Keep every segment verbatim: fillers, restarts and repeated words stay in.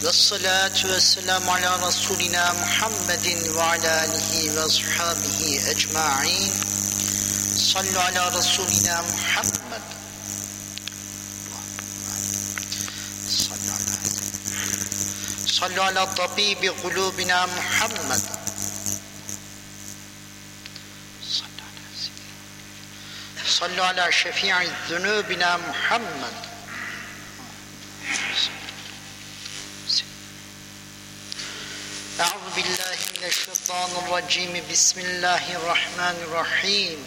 Vessalatu vesselamu ala Resulina Muhammedin ve ala alihi ve ashabihi ecma'in. Sallu ala Resulina Muhammed. Sallu ala Sallu ala tabibi kulubina Muhammed. Sallu ala şefi'i zunubina Muhammed. Euzu billahi mineşşeytanirracim. Bismillahirrahmanirrahim.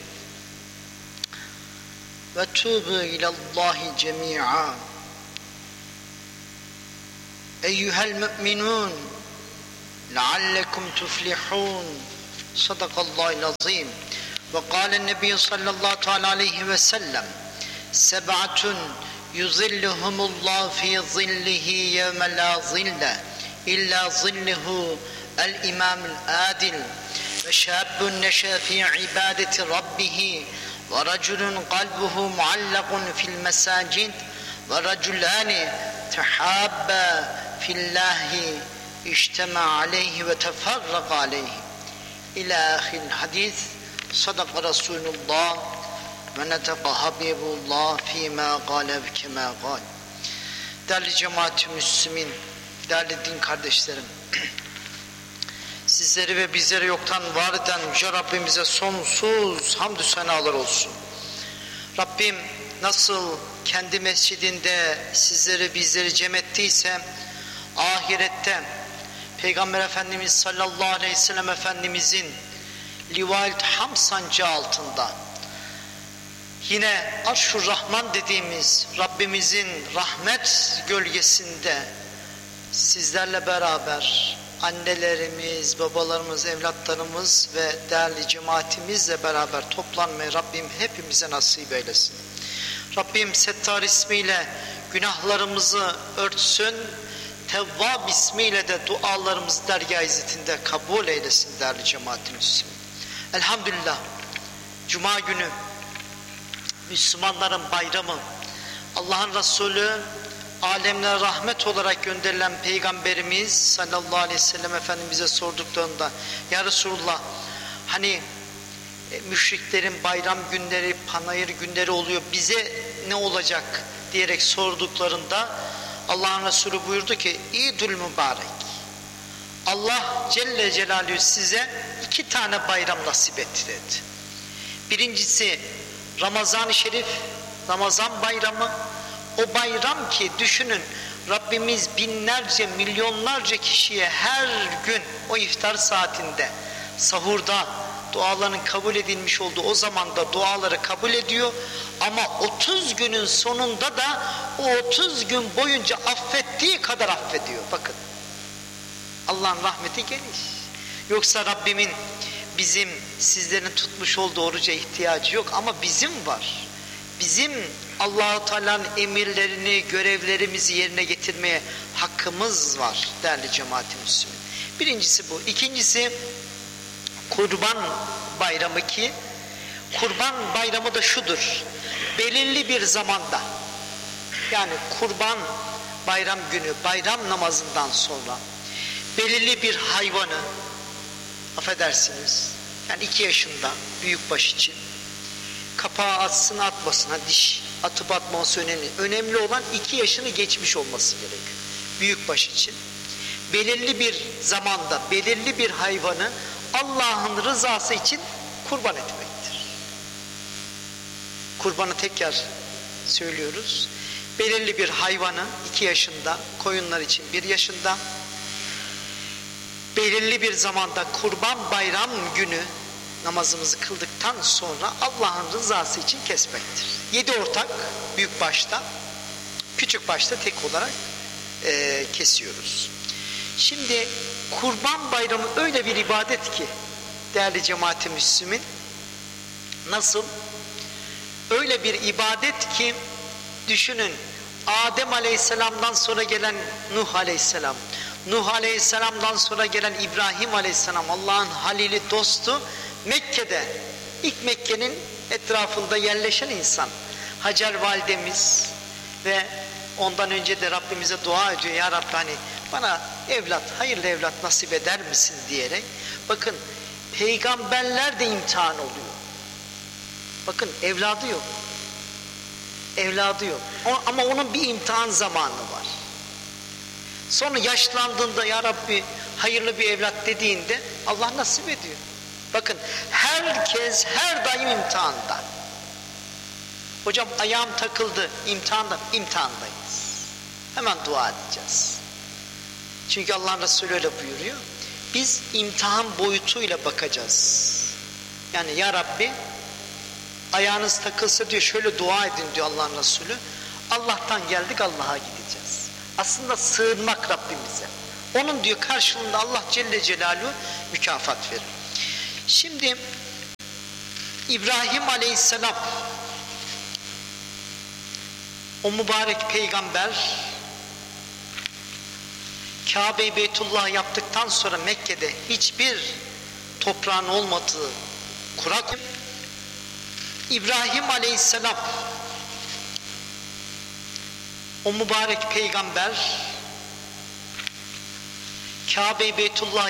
Ve tûbû ilallahi cemî'â. Eyyuhel mü'minûn leallekum tuflihûn. Sadakallahul azîm. Ve kâlen nebiyyü sallallahu teâlâ aleyhi ve sellem: Seb'atun yuzilluhumullahu fî zillihi yevme lâ zille İlla zilluhu el-imamul adil ve şâbbun neşâ fî ibâdeti rabbihi ve raculun kalbuhu muallakun fil mesâcid ve raculâni tehâbbâ fillâhi iştemâ aleyhi ve teferraka aleyhi ilâ ahil hadis. Sadaka Resulullah ve neteka Habibullah fîmâ gâle ve kemâ gâle. Değerli cemaat-i Müslümin, değerli din kardeşlerim, sizleri ve bizleri yoktan var eden Yüce Rabbimize sonsuz hamdü senalar olsun. Rabbim nasıl kendi mescidinde sizleri bizleri cem ettiyse, ahirette Peygamber Efendimiz sallallahu aleyhi ve sellem Efendimizin Livail Ham sancağı altında, yine Arş-ı Rahman dediğimiz Rabbimizin rahmet gölgesinde sizlerle beraber, annelerimiz, babalarımız, evlatlarımız ve değerli cemaatimizle beraber toplanmayı Rabbim hepimize nasip eylesin. Rabbim Settar ismiyle günahlarımızı örtsün, Tevvab ismiyle de dualarımızı dergâh izzetinde kabul eylesin değerli cemaat-i Müslümin. Elhamdülillah, Cuma günü Müslümanların bayramı, Allah'ın Resulü alemlere rahmet olarak gönderilen Peygamberimiz sallallahu aleyhi ve sellem Efendimiz'e sorduklarında, ya Resulullah, hani e, müşriklerin bayram günleri, panayır günleri oluyor, bize ne olacak diyerek sorduklarında Allah'ın Resulü buyurdu ki, İdül Mübarek, Allah Celle Celaluhu size iki tane bayram nasip etti dedi. Birincisi Ramazan-ı Şerif, Ramazan bayramı. O bayram ki düşünün, Rabbimiz binlerce, milyonlarca kişiye her gün o iftar saatinde, sahurda duaların kabul edilmiş olduğu o zamanda duaları kabul ediyor. Ama otuz günün sonunda da o otuz gün boyunca affettiği kadar affediyor. Bakın, Allah'ın rahmeti geniş. Yoksa Rabbimin bizim sizlerin tutmuş olduğu oruca ihtiyacı yok ama bizim var. Bizim Allah-u Teala'nın emirlerini, görevlerimizi yerine getirmeye hakkımız var değerli cemaat-i Müslümin. Birincisi bu. İkincisi Kurban Bayramı ki, Kurban Bayramı da şudur: belirli bir zamanda, yani Kurban Bayram günü, bayram namazından sonra belirli bir hayvanı, affedersiniz, yani iki yaşında büyükbaş için, kapağı atsın atmasına, diş atıp atması önemli. Önemli olan iki yaşını geçmiş olması gerekiyor büyükbaş için. Belirli bir zamanda belirli bir hayvanı Allah'ın rızası için kurban etmektir. Kurbanı tekrar söylüyoruz. Belirli bir hayvanı iki yaşında, koyunlar için bir yaşında, belirli bir zamanda Kurban Bayram günü namazımızı kıldıktan sonra Allah'ın rızası için kesmektir. Yedi ortak büyük başta, küçük başta tek olarak e, kesiyoruz. Şimdi Kurban Bayramı öyle bir ibadet ki değerli cemaat-i Müslümin, nasıl? Öyle bir ibadet ki düşünün, Adem Aleyhisselam'dan sonra gelen Nuh Aleyhisselam, Nuh Aleyhisselam'dan sonra gelen İbrahim Aleyhisselam, Allah'ın halili, dostu, Mekke'de, ilk Mekke'nin etrafında yerleşen insan Hacer validemiz ve ondan önce de Rabbimize dua ediyor. Ya Rabbi, hani bana evlat, hayırlı evlat nasip eder misin diyerek, bakın peygamberler de imtihan oluyor. Bakın evladı yok. Evladı yok. O, ama onun bir imtihan zamanı var. Sonra yaşlandığında ya Rabbi hayırlı bir evlat dediğinde Allah nasip ediyor. Bakın herkes her daim imtihanda. Hocam ayağım takıldı, imtihanda, imtihandayız. Hemen dua edeceğiz. Çünkü Allah Resulü öyle buyuruyor. Biz imtihan boyutuyla bakacağız. Yani ya Rabbi ayağınız takılsa diyor şöyle dua edin diyor Allah'ın Resulü. Allah'tan geldik Allah'a gideceğiz. Aslında sığınmak Rabbimize. Onun diyor karşılığında Allah Celle Celaluhu mükafat verir. Şimdi İbrahim Aleyhisselam, o mübarek peygamber Kabe-i Beytullah yaptıktan sonra Mekke'de hiçbir toprağın olmadığı kurak, İbrahim Aleyhisselam, o mübarek peygamber Kabe-i Beytullah